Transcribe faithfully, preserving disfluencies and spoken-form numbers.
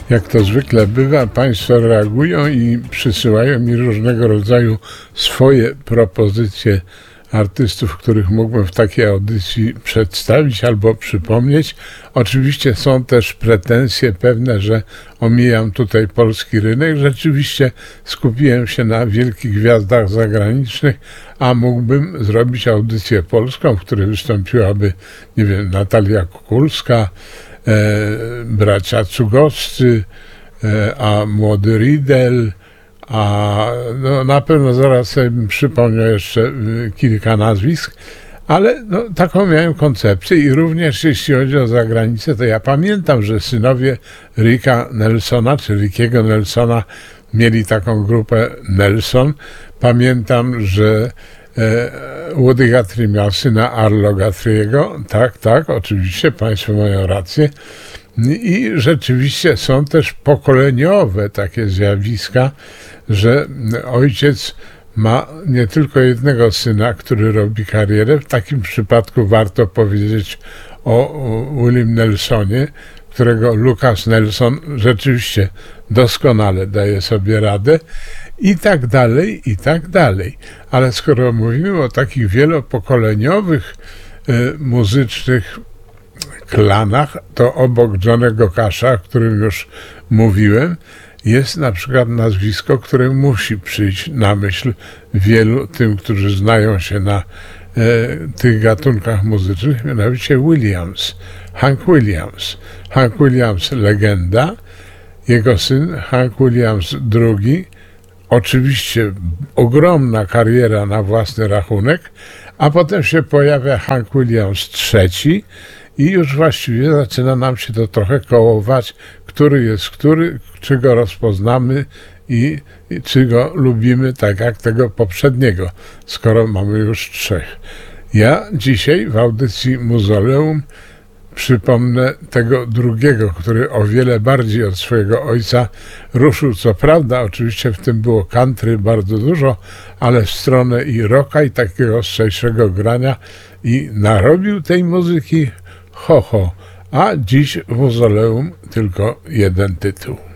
Jak to zwykle bywa, Państwo reagują i przysyłają mi różnego rodzaju swoje propozycje artystów, których mógłbym w takiej audycji przedstawić albo przypomnieć. Oczywiście są też pretensje pewne, że omijam tutaj polski rynek. Rzeczywiście skupiłem się na wielkich gwiazdach zagranicznych, a mógłbym zrobić audycję polską, w której wystąpiłaby, nie wiem, Natalia Kukulska, e, bracia Cugowscy, e, a młody Riedel, a no, na pewno zaraz sobie bym przypomniał jeszcze y, kilka nazwisk, ale no, taką miałem koncepcję i również jeśli chodzi o zagranicę, to ja pamiętam, że synowie Ricka Nelsona, czy Rickiego Nelsona, mieli taką grupę Nelson. Pamiętam, że e, Woody Guthrie miał syna Arlo Guthrie'ego, tak, tak, oczywiście, Państwo mają rację. I rzeczywiście są też pokoleniowe takie zjawiska, że ojciec ma nie tylko jednego syna, który robi karierę. W takim przypadku warto powiedzieć o Willie Nelsonie, którego Lucas Nelson rzeczywiście doskonale daje sobie radę i tak dalej, i tak dalej. Ale skoro mówimy o takich wielopokoleniowych y, muzycznych klanach, to obok Johnnego Casha, o którym już mówiłem, jest na przykład nazwisko, które musi przyjść na myśl wielu tym, którzy znają się na e, tych gatunkach muzycznych, mianowicie Williams, Hank Williams. Hank Williams legenda, jego syn Hank Williams drugi, oczywiście ogromna kariera na własny rachunek, a potem się pojawia Hank Williams trzeci, i już właściwie zaczyna nam się to trochę kołować, który jest który, czy go rozpoznamy i, i czy go lubimy tak jak tego poprzedniego, skoro mamy już trzech. Ja dzisiaj w audycji Muzoleum przypomnę tego drugiego, który o wiele bardziej od swojego ojca ruszył. Co prawda, oczywiście w tym było country bardzo dużo, ale w stronę i rocka, i takiego ostrzejszego grania, i narobił tej muzyki ho, ho, a dziś w Muzoleum tylko jeden tytuł.